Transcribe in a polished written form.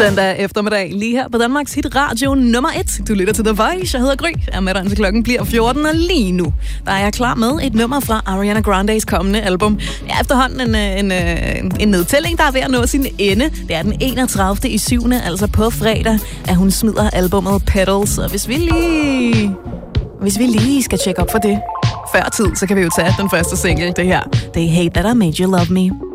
Søndag eftermiddag, lige her på Danmarks Hit Radio nummer 1. Du lytter til The Voice. Jeg hedder Gry. Jeg er med dig, til klokken bliver 14, og lige nu der er jeg klar med et nummer fra Ariana Grandes kommende album. Jeg er efterhånden en nedtælling, der er ved at nå sin ende. Det er den 31. i 7. altså på fredag, at hun smider albummet Petals. Og hvis vi lige skal tjekke op for det før tid, så kan vi jo tage den første single, det her. They Hate That I Made You Love Me.